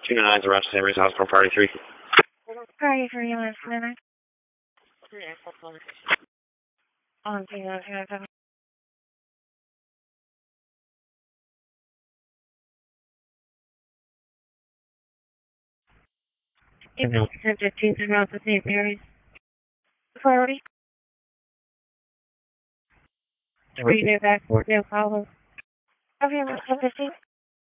299's around Sammy's house for party 3. Party 3 on Sammy's. On 299. Email 1015 around the St. Mary's. Priority. 3 day back, 4 day follow. Okay, 1015.